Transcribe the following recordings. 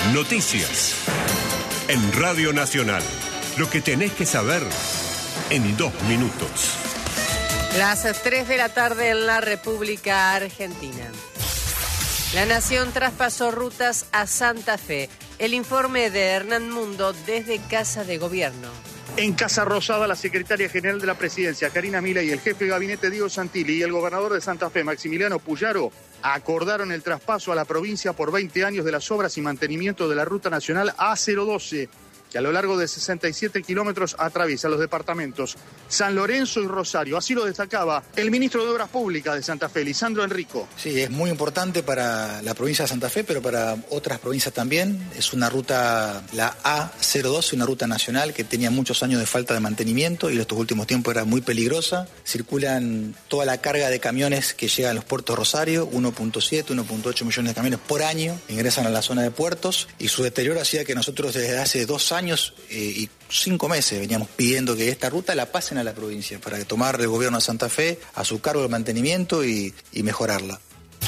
Noticias. En Radio Nacional. Lo que tenés que saber en 2 minutos. Las 3 de la tarde en la República Argentina. La Nación traspasó rutas a Santa Fe. El informe de Hernán Mundo desde Casa de Gobierno. En Casa Rosada, la secretaria general de la Presidencia, Karina Milei, y el jefe de gabinete, Diego Santilli, y el gobernador de Santa Fe, Maximiliano Puyaro, acordaron el traspaso a la provincia por 20 años de las obras y mantenimiento de la Ruta Nacional A012, que a lo largo de 67 kilómetros atraviesa los departamentos San Lorenzo y Rosario. Así lo destacaba el ministro de Obras Públicas de Santa Fe, Lisandro Enrico. Sí, es muy importante para la provincia de Santa Fe, pero para otras provincias también. Es una ruta, la A012, una ruta nacional que tenía muchos años de falta de mantenimiento y en estos últimos tiempos era muy peligrosa. Circulan toda la carga de camiones que llegan a los puertos de Rosario, 1.7, 1.8 millones de camiones por año, ingresan a la zona de puertos, y su deterioro hacía que nosotros desde hace 2 años y 5 meses veníamos pidiendo que esta ruta la pasen a la provincia para tomar el gobierno de Santa Fe a su cargo el mantenimiento y mejorarla.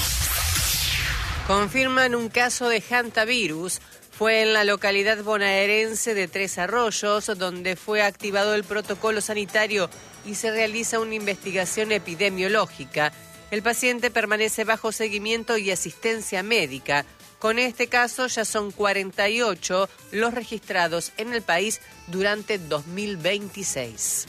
Confirman un caso de hantavirus. Fue en la localidad bonaerense de Tres Arroyos, donde fue activado el protocolo sanitario y se realiza una investigación epidemiológica. El paciente permanece bajo seguimiento y asistencia médica. Con este caso ya son 48 los registrados en el país durante 2026.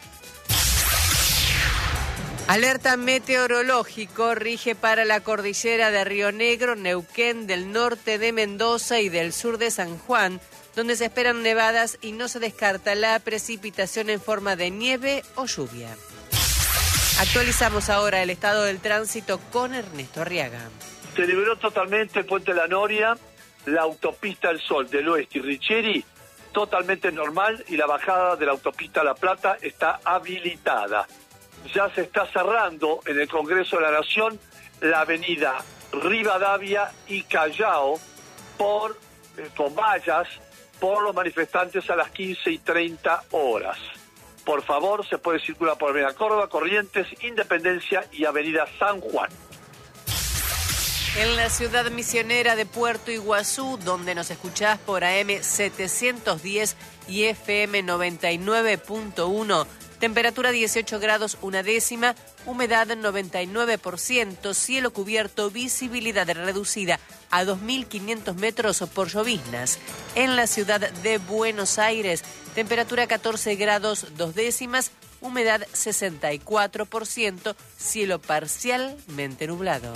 Alerta meteorológico rige para la cordillera de Río Negro, Neuquén, del norte de Mendoza y del sur de San Juan, donde se esperan nevadas y no se descarta la precipitación en forma de nieve o lluvia. Actualizamos ahora el estado del tránsito con Ernesto Arriaga. Se liberó totalmente el puente La Noria, la autopista El Sol del Oeste y Richeri, totalmente normal, y la bajada de la autopista La Plata está habilitada. Ya se está cerrando en el Congreso de la Nación la avenida Rivadavia y Callao con vallas por los manifestantes a las 15:30 horas. Por favor, se puede circular por Avenida Córdoba, Corrientes, Independencia y Avenida San Juan. En la ciudad misionera de Puerto Iguazú, donde nos escuchás por AM 710 y FM 99.1, temperatura 18 grados 1 décima, humedad 99%, cielo cubierto, visibilidad reducida a 2.500 metros por lloviznas. En la ciudad de Buenos Aires, temperatura 14 grados 2 décimas, humedad 64%, cielo parcialmente nublado.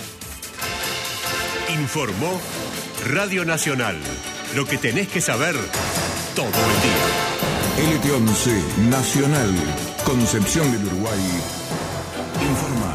Informó Radio Nacional. Lo que tenés que saber todo el día. LT11 Nacional, Concepción del Uruguay. Informa.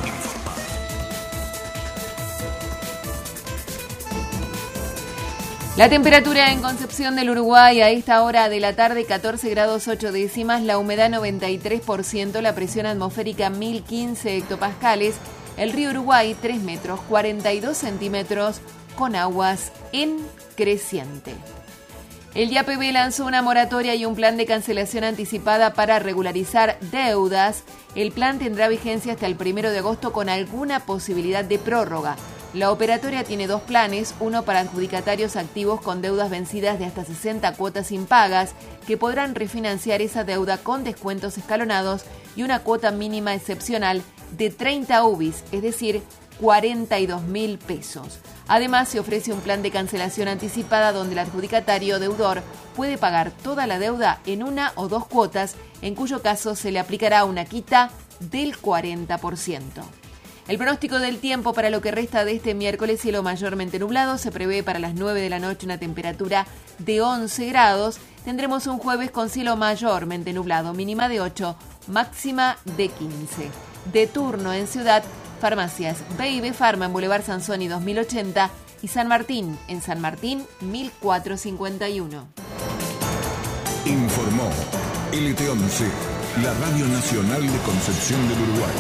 La temperatura en Concepción del Uruguay a esta hora de la tarde, 14 grados 8 décimas, la humedad 93%, la presión atmosférica 1015 hectopascales, el río Uruguay 3 metros 42 centímetros con aguas en creciente. El IAPB lanzó una moratoria y un plan de cancelación anticipada para regularizar deudas. El plan tendrá vigencia hasta el 1 de agosto con alguna posibilidad de prórroga. La operatoria tiene 2 planes, uno para adjudicatarios activos con deudas vencidas de hasta 60 cuotas impagas, que podrán refinanciar esa deuda con descuentos escalonados, y una cuota mínima excepcional de 30 UBIs, es decir, 42.000 pesos. Además, se ofrece un plan de cancelación anticipada donde el adjudicatario deudor puede pagar toda la deuda en 1 o 2 cuotas, en cuyo caso se le aplicará una quita del 40%. El pronóstico del tiempo para lo que resta de este miércoles: cielo mayormente nublado, se prevé para las 9 de la noche una temperatura de 11 grados. Tendremos un jueves con cielo mayormente nublado, mínima de 8, máxima de 15. De turno en ciudad, farmacias B&B Pharma en Boulevard Sansoni 2080 y San Martín en San Martín 1451. Informó LT11, la Radio Nacional de Concepción del Uruguay.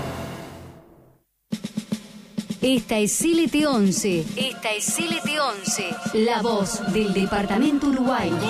Esta es LT11. Esta es LT11. La voz del Departamento Uruguay.